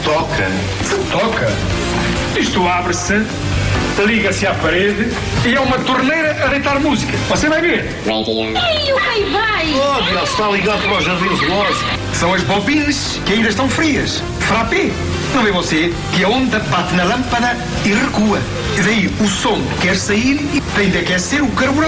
toca. Se toca? Isto abre-se, liga-se à parede e é uma torneira a deitar música. Você vai ver. Ei, o rei vai! Oh, ele está ligado para o jardim zoológico. São as bobines que ainda estão frias. Frappé. Não vê você que a onda bate na lâmpada e recua. E daí o som quer sair e tem de aquecer o carburador.